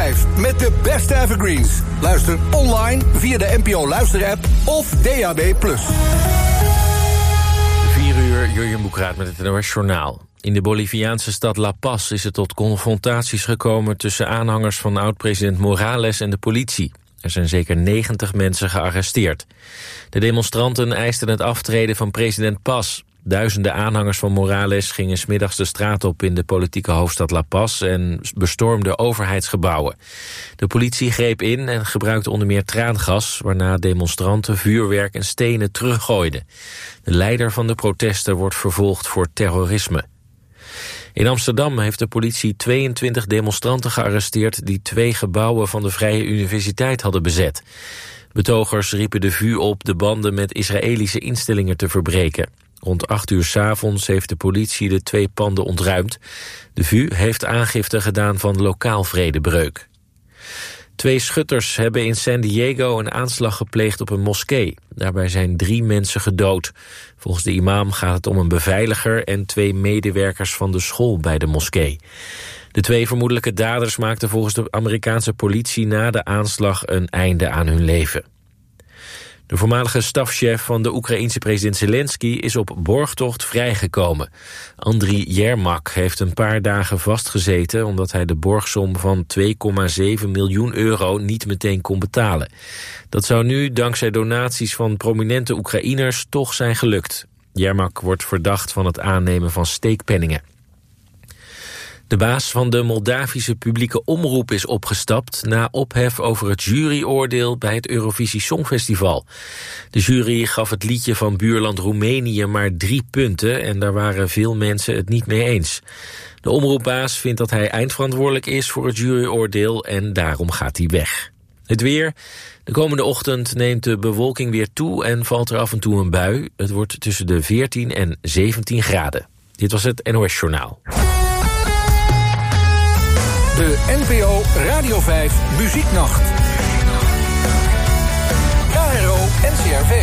5 met de beste evergreens. Luister online via de NPO Luisterapp of DAB+. 4 uur, Jurjen Boekraat met het NOS Journaal. In de Boliviaanse stad La Paz is het tot confrontaties gekomen tussen aanhangers van oud-president Morales en de politie. Er zijn zeker 90 mensen gearresteerd. De demonstranten eisten het aftreden van president Paz. Duizenden aanhangers van Morales gingen 's middags de straat op in de politieke hoofdstad La Paz en bestormden overheidsgebouwen. De politie greep in en gebruikte onder meer traangas, waarna demonstranten vuurwerk en stenen teruggooiden. De leider van de protesten wordt vervolgd voor terrorisme. In Amsterdam heeft de politie 22 demonstranten gearresteerd die 2 gebouwen van de Vrije Universiteit hadden bezet. Betogers riepen de VU op de banden met Israëlische instellingen te verbreken. Rond 8 uur 's avonds heeft de politie de 2 panden ontruimd. De VU heeft aangifte gedaan van lokaal vredebreuk. 2 schutters hebben in San Diego een aanslag gepleegd op een moskee. Daarbij zijn 3 mensen gedood. Volgens de imam gaat het om een beveiliger en 2 medewerkers van de school bij de moskee. De 2 vermoedelijke daders maakten volgens de Amerikaanse politie na de aanslag een einde aan hun leven. De voormalige stafchef van de Oekraïense president Zelensky is op borgtocht vrijgekomen. Andriy Yermak heeft een paar dagen vastgezeten omdat hij de borgsom van 2,7 miljoen euro niet meteen kon betalen. Dat zou nu dankzij donaties van prominente Oekraïners toch zijn gelukt. Yermak wordt verdacht van het aannemen van steekpenningen. De baas van de Moldavische publieke omroep is opgestapt na ophef over het juryoordeel bij het Eurovisie Songfestival. De jury gaf het liedje van buurland Roemenië maar 3 punten en daar waren veel mensen het niet mee eens. De omroepbaas vindt dat hij eindverantwoordelijk is voor het juryoordeel en daarom gaat hij weg. Het weer. De komende ochtend neemt de bewolking weer toe en valt er af en toe een bui. Het wordt tussen de 14 en 17 graden. Dit was het NOS Journaal. De NPO Radio 5 Muzieknacht. KRO NCRV.